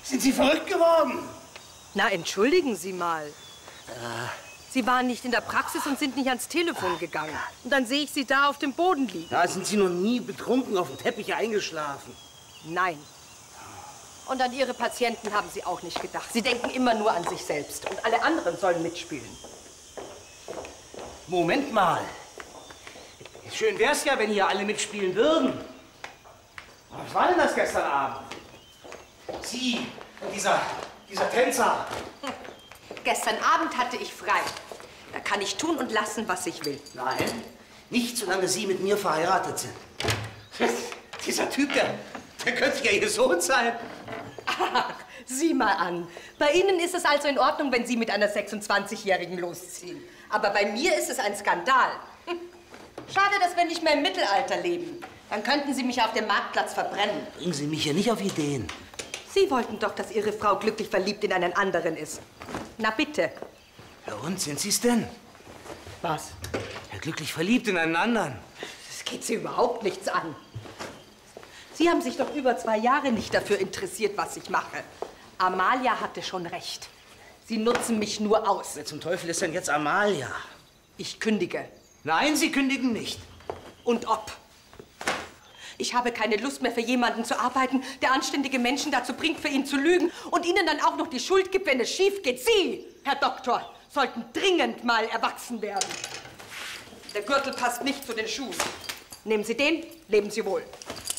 Sind Sie verrückt geworden? Na, entschuldigen Sie mal. Sie waren nicht in der Praxis und sind nicht ans Telefon gegangen. Und dann sehe ich Sie da auf dem Boden liegen. Da sind Sie noch nie betrunken auf dem Teppich eingeschlafen. Nein. Und an Ihre Patienten haben Sie auch nicht gedacht. Sie denken immer nur an sich selbst. Und alle anderen sollen mitspielen. Moment mal. Schön wär's ja, wenn hier alle mitspielen würden. Was war denn das gestern Abend? Sie und dieser Tänzer. Gestern Abend hatte ich frei. Da kann ich tun und lassen, was ich will. Nein, nicht solange Sie mit mir verheiratet sind. Dieser Typ, der könnte ja Ihr Sohn sein. Ach, sieh mal an. Bei Ihnen ist es also in Ordnung, wenn Sie mit einer 26-Jährigen losziehen. Aber bei mir ist es ein Skandal. Schade, dass wir nicht mehr im Mittelalter leben. Dann könnten Sie mich auf dem Marktplatz verbrennen. Bringen Sie mich hier nicht auf Ideen. Sie wollten doch, dass Ihre Frau glücklich verliebt in einen anderen ist. Na bitte. Ja, und sind Sie es denn? Was? Ja, glücklich verliebt in einen anderen. Das geht Sie überhaupt nichts an. Sie haben sich doch über 2 Jahre nicht dafür interessiert, was ich mache. Amalia hatte schon recht. Sie nutzen mich nur aus. Wer zum Teufel ist denn jetzt Amalia? Ich kündige. Nein, Sie kündigen nicht. Und ob? Ich habe keine Lust mehr, für jemanden zu arbeiten, der anständige Menschen dazu bringt, für ihn zu lügen und ihnen dann auch noch die Schuld gibt, wenn es schief geht. Sie, Herr Doktor, sollten dringend mal erwachsen werden. Der Gürtel passt nicht zu den Schuhen. Nehmen Sie den, leben Sie wohl.